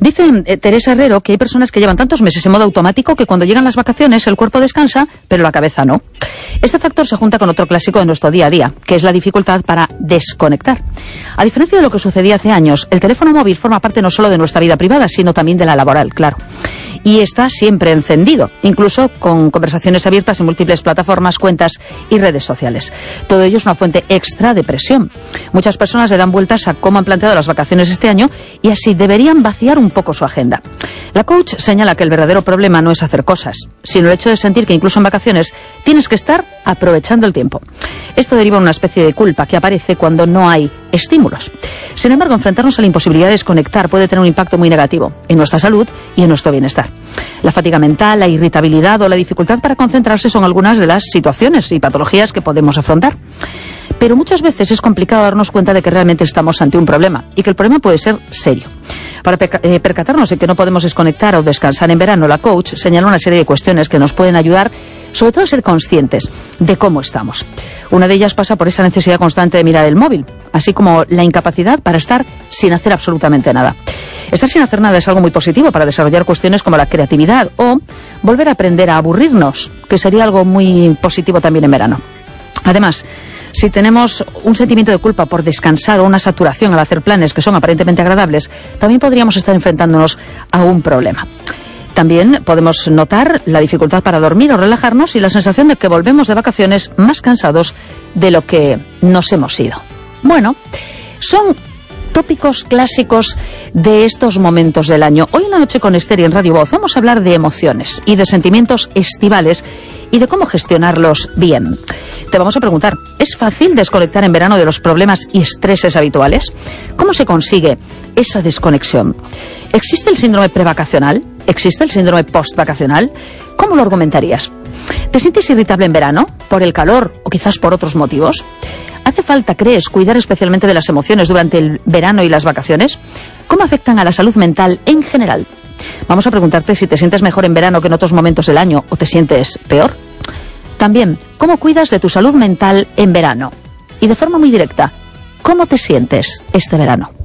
Dice Teresa Herrero que hay personas que llevan tantos meses en modo automático que cuando llegan las vacaciones el cuerpo descansa, pero la cabeza no. Este factor se junta con otro clásico de nuestro día a día, que es la dificultad para desconectar. A diferencia de lo que sucedía hace años, el teléfono móvil forma parte no solo de nuestra vida privada, sino también de la laboral, claro. Y está siempre encendido, incluso con conversaciones abiertas en múltiples plataformas, cuentas y redes sociales. Todo ello es una fuente extra de presión. Muchas personas le dan vueltas a cómo han planteado las vacaciones este año y así deberían vaciar un poco su agenda. La coach señala que el verdadero problema no es hacer cosas, sino el hecho de sentir que incluso en vacaciones tienes que estar aprovechando el tiempo. Esto deriva de una especie de culpa que aparece cuando no hay estímulos. Sin embargo, enfrentarnos a la imposibilidad de desconectar puede tener un impacto muy negativo en nuestra salud y en nuestro bienestar. La fatiga mental, la irritabilidad o la dificultad para concentrarse son algunas de las situaciones y patologías que podemos afrontar. Pero muchas veces es complicado darnos cuenta de que realmente estamos ante un problema y que el problema puede ser serio. Para percatarnos de que no podemos desconectar o descansar en verano, la coach señala una serie de cuestiones que nos pueden ayudar, sobre todo a ser conscientes de cómo estamos. Una de ellas pasa por esa necesidad constante de mirar el móvil, así como la incapacidad para estar sin hacer absolutamente nada. Estar sin hacer nada es algo muy positivo para desarrollar cuestiones como la creatividad o volver a aprender a aburrirnos, que sería algo muy positivo también en verano. Además, si tenemos un sentimiento de culpa por descansar o una saturación al hacer planes que son aparentemente agradables, también podríamos estar enfrentándonos a un problema. También podemos notar la dificultad para dormir o relajarnos y la sensación de que volvemos de vacaciones más cansados de lo que nos hemos ido. Bueno, son tópicos clásicos de estos momentos del año. Hoy en La Noche con Esther y en Radio Voz vamos a hablar de emociones y de sentimientos estivales y de cómo gestionarlos bien. Te vamos a preguntar, ¿es fácil desconectar en verano de los problemas y estreses habituales? ¿Cómo se consigue esa desconexión? ¿Existe el síndrome prevacacional? ¿Existe el síndrome postvacacional? ¿Cómo lo argumentarías? ¿Te sientes irritable en verano? ¿Por el calor o quizás por otros motivos? ¿Hace falta, crees, cuidar especialmente de las emociones durante el verano y las vacaciones? ¿Cómo afectan a la salud mental en general? Vamos a preguntarte si te sientes mejor en verano que en otros momentos del año o te sientes peor. También, ¿cómo cuidas de tu salud mental en verano? Y de forma muy directa, ¿cómo te sientes este verano?